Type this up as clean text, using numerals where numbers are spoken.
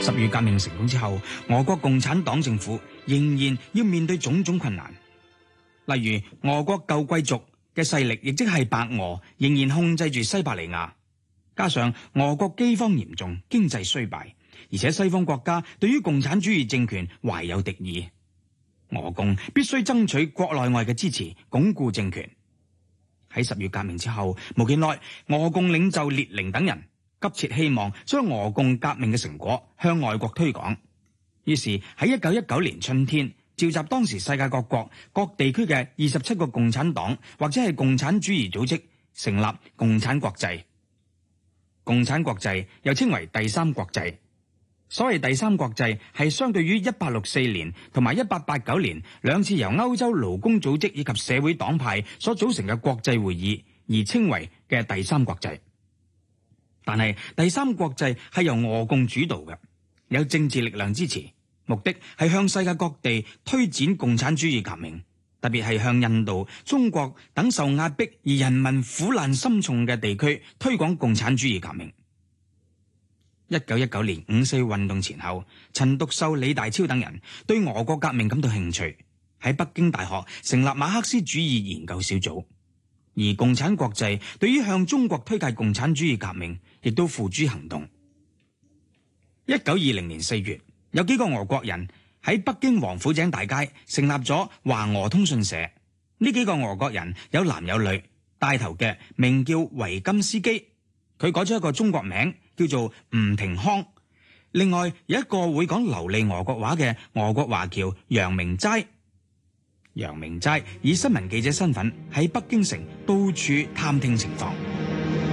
10月革命成功之後，俄國共產黨政府仍然要面對種種困難，例如俄國舊貴族嘅勢力，亦即係白俄，仍然控制住西伯利亞，加上俄國饑荒嚴重，經濟衰敗，而且西方國家對於共產主義政權懷有敵意，俄共必須爭取國內外嘅支持，鞏固政權。喺10月革命之後，無幾耐，俄共領袖列寧等人急切希望將俄共革命嘅成果向外國推廣，於是喺1919年春天召集當時世界各國各地區嘅27個共產黨或者係共產主義組織，成立共產國際。共產國際又稱為第三國際。所謂第三國際係相對於1864年同埋1889年兩次由歐洲勞工組織以及社會黨派所組成嘅國際會議而稱為嘅第三國際。但係第三國際係由俄共主導嘅，有政治力量支持，目的係向世界各地推展共產主義革命，特別係向印度、中國等受壓迫而人民苦難深重嘅地區推廣共產主義革命。1919年5·4運動前後，陳獨秀、李大釗等人對俄國革命感到興趣，喺北京大學成立馬克思主義研究小組。而共產國際對於向中國推介共產主義革命，亦都付諸行動。1920年4月，有幾個俄國人喺北京王府井大街成立咗華俄通訊社。呢幾個俄國人有男有女，帶頭嘅名叫維金斯基，佢改咗一個中國名叫做吳廷康。另外有一個會講流利俄國話嘅俄國華僑楊明齋。楊明齋以新聞記者身份喺北京城到處探聽情況。